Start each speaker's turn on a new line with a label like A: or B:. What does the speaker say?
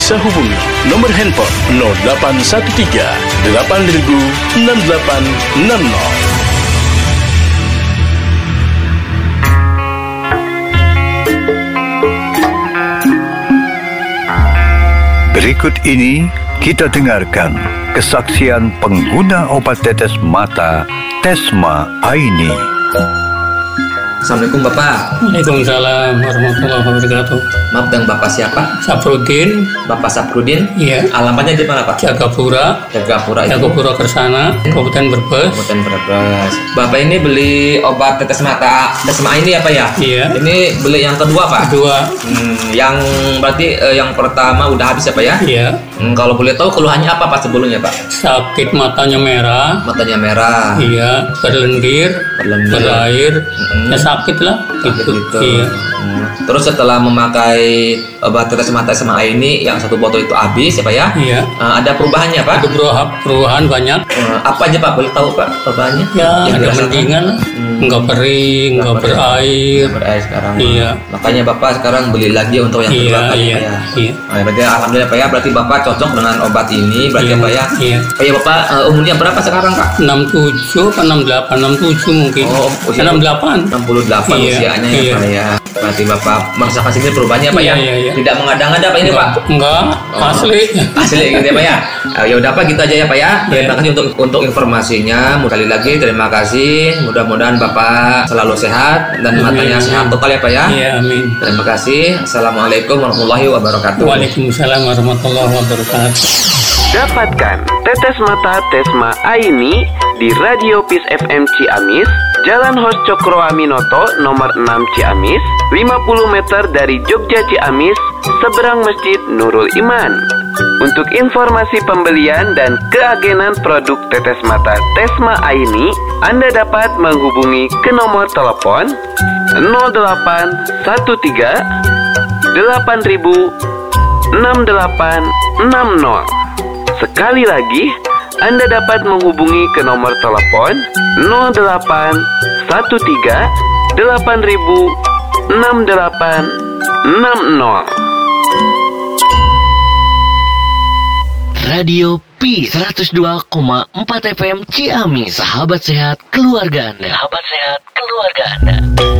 A: bisa hubungi nomor handphone 0813 8000 6860.
B: Berikut ini kita dengarkan kesaksian pengguna obat tetes mata Tesma Aini.
C: Assalamualaikum Bapak.
D: Waalaikumsalam warahmatullahi wabarakatuh.
C: Maaf, dengan Bapak siapa?
D: Saprudin.
C: Bapak Saprudin?
D: Iya.
C: Alamatnya di mana Pak?
D: Jagapura Kersana, Kabupaten Brebes.
C: Kabupaten Brebes. Bapak ini beli obat tetes mata Tesma ini apa ya?
D: Iya.
C: Ini beli yang kedua Pak?
D: Kedua.
C: Yang berarti yang pertama udah habis ya Pak ya?
D: Iya.
C: Kalau boleh tahu keluhannya apa Pak sebelumnya Pak?
D: Sakit matanya merah.
C: Matanya merah.
D: Iya. Berlendir. Berair. Ya sakit lah. Gitu. Iya.
C: Terus setelah memakai obat tetes mata Tesma ini yang satu botol itu habis ya Pak ya?
D: Iya.
C: Ada perubahannya Pak?
D: Ada perubahan banyak.
C: Apa aja Pak? Boleh tahu Pak perubahannya?
D: Ya, ada mendingan lah. Enggak kering, enggak berair.
C: Berair sekarang.
D: Iya.
C: Makanya Bapak sekarang beli lagi untuk yang kedua kali
D: iya,
C: ya.
D: Iya.
C: Nah, berarti alhamdulillah Pak ya, berarti Bapak cocok dengan obat ini berarti Pak ya.
D: Iya.
C: Pak ya Bapak umurnya berapa sekarang Pak?
D: 67 atau 68, 67 mungkin.
C: Oh, usia
D: 68.
C: 68
D: Iya,
C: usianya ya
D: iya.
C: Pak ya. Berarti Bapak merasakan sini perubahannya Pak
D: Iya,
C: ya.
D: iya.
C: Tidak mengada-ngada Pak ini Pak.
D: Enggak, asli.
C: Asli gitu ya Pak ya. Ya udah Pak, gitu aja ya Pak ya. Terima kasih untuk informasinya. Sekali lagi terima kasih. Mudah-mudahan Bapak selalu sehat dan matanya sehat total ya Pak ya.
D: Iya, amin.
C: Terima kasih. Assalamualaikum warahmatullahi wabarakatuh.
D: Waalaikumsalam warahmatullahi wabarakatuh.
E: Dapatkan tetes mata Tesma Aini di Radio Peace FM Ciamis, Jalan Hos Cokro Aminoto nomor 6 Ciamis, 50 meter dari Jogja Ciamis, seberang Masjid Nurul Iman. Untuk informasi pembelian dan keagenan produk tetes mata Tesma Aini, Anda dapat menghubungi ke nomor telepon 0813 8000 6860. Sekali lagi, Anda dapat menghubungi ke nomor telepon 0813 8000 6860.
F: Radio Peace 102,4 FM Ciamis, sahabat sehat keluarga Anda.